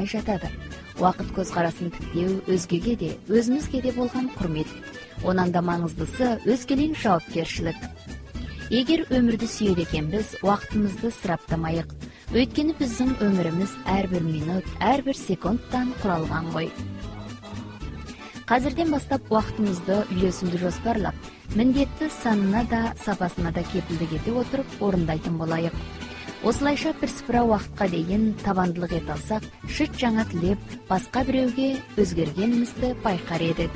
алмай жатады. Уақыт көз қарасын тіктеу өзгеге де, өзімізге де болған құрмет. Онан да маңыздысы өзгелен жауапкершілік. Егер өмірді сүйеді екенбіз, уақытымызды сыраптамайық. Өйткені біздің өміріміз әрбір минут, әрбір секундтан құралған ғой. Қазірден бастап уақытымызды үйлесімді жоспарлап, міндетті санына да, сапасына да кепілдік ете отырып орындайтын болайық. Осылайша бірсыпыра уақытқа дейін табандылық ете алсақ, шыт жаңа тілеп, басқа біреуге өзгергенімізді байқар едік.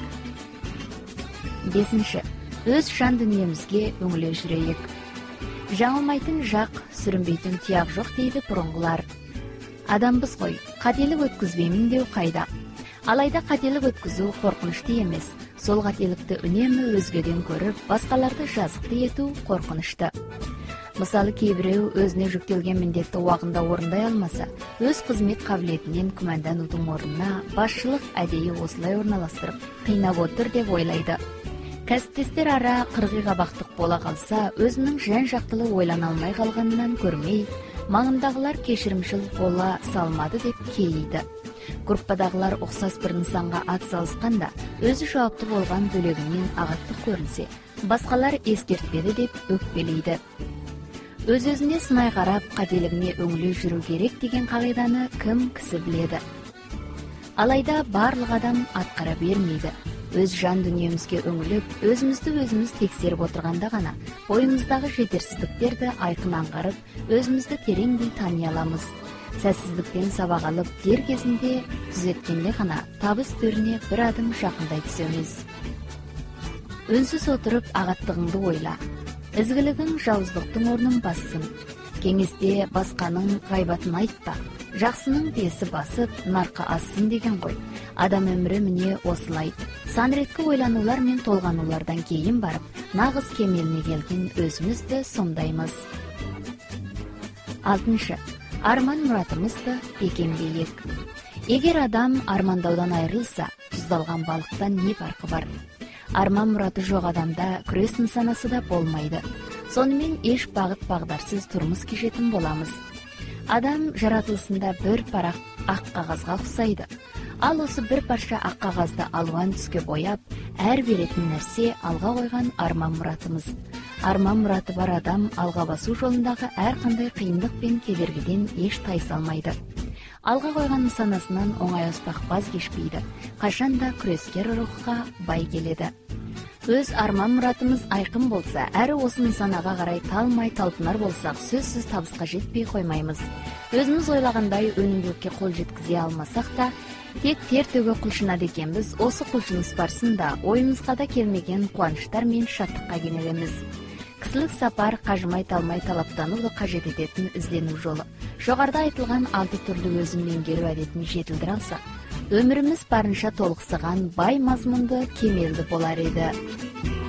5. Өз жан дүниемізге үңіле жүрейік. Жаңылмайтын жақ, сүрінбейтін тұяқ жоқ дейді бұрынғылар. Адамбыз ғой, қателік өткізбеймін деу қайда. Алайда қателік өткізу қорқынышты емес. Сол қателікті үнемі өзгеден көріп, басқаларды жазықты ету қорқынышты. Мысалы, кейбіреу өзіне жүктелген міндетті уақытында орындай алмаса, өз қызмет қабілетінен күмәнданудың орнына басшылық әдейі осылай орналастырып, қинап отыр деп ойлайды. Кәсіптестер ара қырғи қабақтық бола қалса, өзінің жан-жақтылы ойлана алмай қалғанынан көрмей, маңындағылар кешірімшіл бола салмады деп кейиді. Группадағылар ұқсас бір нысанға ат салысқанда, өзі жауапты болған бөлегінен ағаттық көрінсе, басқалар ескертпеді деп өкпелейді. Өз-өзіне сынай қарап, қателігіне үңіле жүру керек деген қағиданы кім кісі біледі. Алайда барлық адам атқара бермейді. Өз жан дүниемізге үңіліп, өзімізді өзіміз тексеріп отырғанда ғана бойымыздағы жетерсіздіктерді айқын аңғарып, өзімізді тереңдей тани аламыз. Сәтсіздіктен сабақ алып, дер кезінде түзеткенде ғана табыс төріне бір адым жақындай түсеміз. Үнсіз отырып ағаттығыңды ойла. Ізгілігің жауыздықтың орнын бассын. Кеңесте басқаның ғайбатын айтпа. Жақсының бесі басып, нарқа ассын деген ғой. Адам өмірі міне осылай. Сан реткі ойланулар мен толғанулардан кейін барып, нағыз кемеліне келген өзімізді сомдаймыз. 6. Арман мұратымызды бекемдейік. Егер адам армандаудан айырылса, тұздалған балықтан не farқы бар? Арман мұраты жоқ адамда күрес нысанасы да болмайды. Сонымен еш бағыт-бағдарсыз тұрмыс кешетін боламыз. Адам жаратылысында бір парақ ақ қағазға ұқсайды. Ал осы бір парша ақ қағазды алуан түске бояп, әр беретін нәрсе алға қойған арман мұратымыз. Арман мұраты бар адам алға басу жолындағы әрқандай қиындық пен кедергіден еш тайсалмайды. Алға қойған нысанасынан оңай оспақпаз кешпейді. Қашанда күрескер рухқа бай келеді. Өз арман мұратымыз айқын болса, әрі осы нысанаға қарай талмай талпынар болсақ, сөзсіз табысқа жетпей қоймаймыз. Өзіміз ойлағандай өнімділікке қол жеткізе алмасақ та, тек тер төге құлшынады екенбіз, осы құлшыныс барысында ойымызға да келмеген қуаныштар мен шаттыққа кенелеміз. Кісілік сапар қажымай талмай талаптануды қажет ететін іздену жолы. Жоғарыда айтылған 6 түрлі өзін меңгеру әдетін жетілдіре алсақ, өміріміз барынша толықсыған, бай мазмұнды, кемелді болар еді.